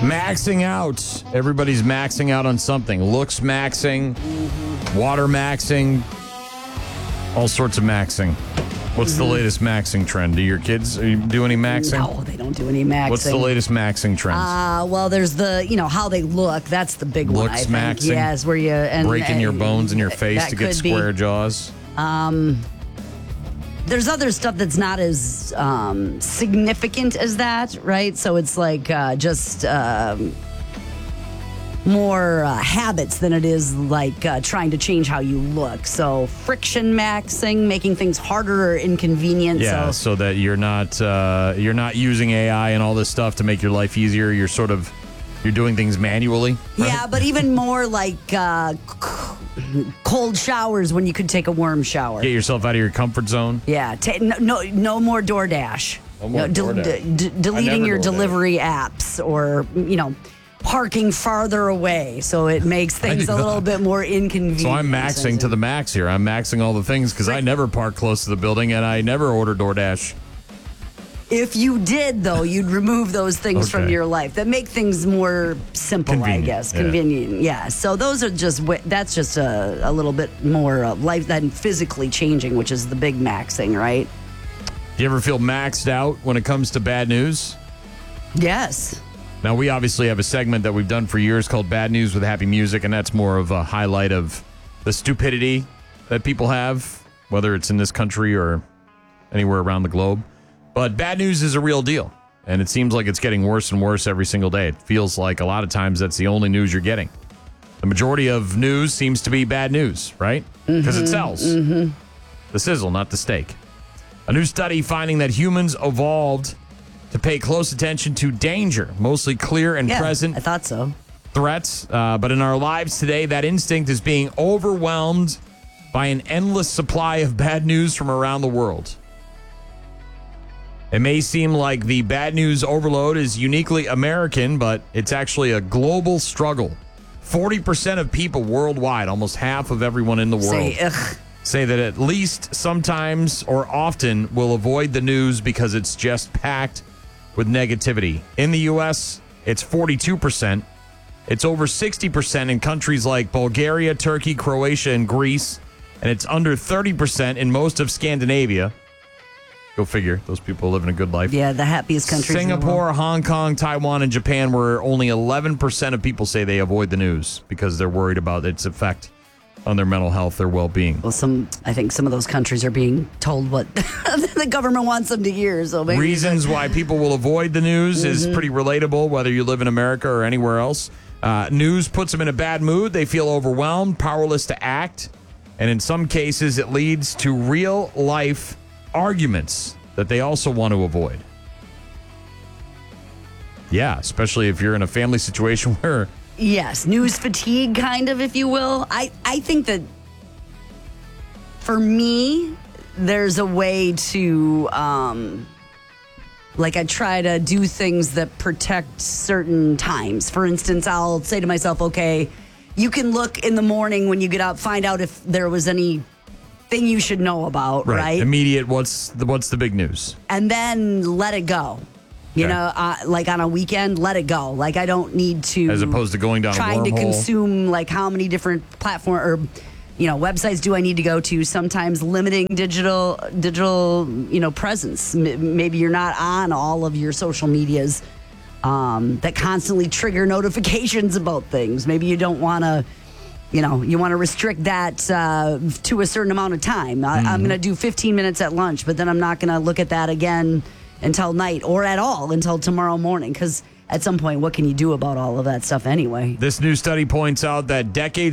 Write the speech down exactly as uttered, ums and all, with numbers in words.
Maxing out. Everybody's maxing out on something. Looks maxing, water maxing, all sorts of maxing. What's the latest maxing trend? Do your kids do any maxing? No, they don't do any maxing. What's the latest maxing trend? Uh, well, there's the, you know, how they look. That's the big one, I Looks think. maxing? Yes, where you... And, Breaking and, your bones in your face that to get could be. square jaws? There's other stuff that's not as um, significant as that, right? So it's like uh, just um, more uh, habits than it is like uh, trying to change how you look. So friction maxing, making things harder or inconvenient. Yeah, so, so, so that you're not uh, you're not using A I and all this stuff to make your life easier. You're sort of you're doing things manually. Right? yeah, but even more like uh, cold showers when you could take a warm shower. Get yourself out of your comfort zone. Yeah, ta- no, no, no more DoorDash. No more del- DoorDash. d- I deleting never your DoorDash. delivery apps, or you know, parking farther away, so it makes things a little bit more inconvenient. So I'm maxing to the max here. I'm maxing all the things because I never park close to the building and I never order DoorDash. If you did, though, you'd remove those things from Okay. your life that make things more simple, Convenient, I guess. yeah. Convenient, yeah. So those are just, wi- that's just a, a little bit more uh, life than physically changing, which is the big maxing, right? Do you ever feel maxed out when it comes to bad news? Yes. Now, we obviously have a segment that we've done for years called Bad News with Happy Music, and that's more of a highlight of the stupidity that people have, whether it's in this country or anywhere around the globe. But bad news is a real deal, and it seems like it's getting worse and worse every single day. It feels like a lot of times that's the only news you're getting. The majority of news seems to be bad news, right? Because it sells. Mm-hmm. The sizzle, not the steak. A new study finding that humans evolved to pay close attention to danger, mostly clear and Yeah, present I thought so. threats. Uh, but in our lives today, that instinct is being overwhelmed by an endless supply of bad news from around the world. It may seem like the bad news overload is uniquely American, but it's actually a global struggle. forty percent of people worldwide, almost half of everyone in the world, Say, ugh. say that at least sometimes or often will avoid the news because it's just packed with negativity. In the U S, it's forty-two percent. It's over sixty percent in countries like Bulgaria, Turkey, Croatia, and Greece. And it's under thirty percent in most of Scandinavia. Go figure. Those people are living a good life. Yeah, the happiest countries in the world. Singapore, Hong Kong, Taiwan, and Japan, where only eleven percent of people say they avoid the news because they're worried about its effect on their mental health, their well-being. Well, some I think some of those countries are being told what the government wants them to hear. So maybe Reasons why people will avoid the news is pretty relatable, whether you live in America or anywhere else. Uh, news puts them in a bad mood. They feel overwhelmed, powerless to act. And in some cases, it leads to real-life arguments that they also want to avoid. Yeah, especially if you're in a family situation where... Yes, news fatigue, kind of, if you will. I, I think that for me, there's a way to, um, like, I try to do things that protect certain times. For instance, I'll say to myself, okay, you can look in the morning when you get up, find out if there was anything you should know about, right? Immediate, what's the, what's the big news? And then let it go. You Okay. know, uh, like on a weekend, let it go. Like I don't need to, As opposed to going down a trying to wormhole. consume like how many different platform or you know websites do I need to go to? Sometimes limiting digital digital you know presence. M- maybe you're not on all of your social medias um, that constantly trigger notifications about things. Maybe you don't want to. You know, you want to restrict that uh, to a certain amount of time. I, Mm-hmm. I'm going to do fifteen minutes at lunch, but then I'm not going to look at that again until night or at all until tomorrow morning. Because at some point, what can you do about all of that stuff anyway? This new study points out that decades